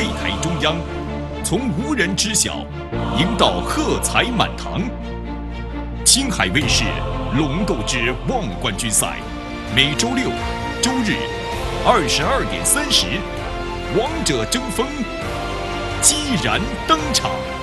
擂台中央，从无人知晓，赢到喝彩满堂。青海卫视《龙斗之望冠军赛》，每周六、周日22点30，王者争锋，激然登场。